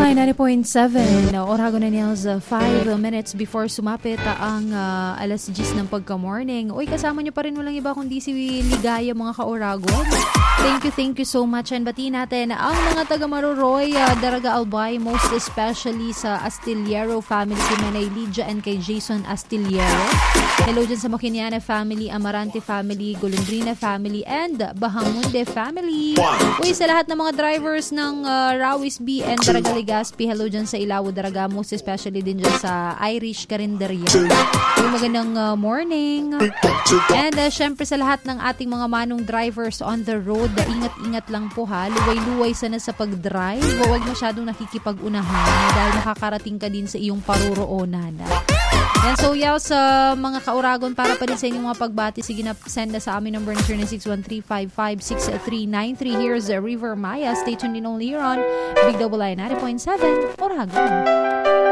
Line 90.7, Oragon na Nils, 5 minutes before sumapit ang alas 10 ng pagka-morning. Uy, kasama nyo pa rin walang iba kundi si Ligaya mga ka-Oragon. Thank you so much. And batiin natin ang mga taga-Maruroy, Daraga Albay, most especially sa Astillero family, kay Manay Lydia and kay Jason Astillero. Hello dyan sa Makiniana family, Amarante family, Golondrina family, and Bahamunde family. Uy, sa lahat ng mga drivers ng Rawis B and Daraga Legazpi, hello dyan sa Ilawo Daraga, most especially din dyan sa Irish Carinderia. Uy, magandang morning. And syempre sa lahat ng ating mga manong drivers on the road, ingat-ingat lang po ha. Luway-luway sana sa pag-drive. Huwag masyadong nakikipag-unahan dahil nakakarating ka din sa iyong paruroonan. Yan, so yaw sa mga ka-Oragon para pa rin sa inyong mga pagbati, sige na send na sa amin number na 0961-355-6393. Here's River Maya. Stay tuned in only here on Big Double I 90.7 Oragon.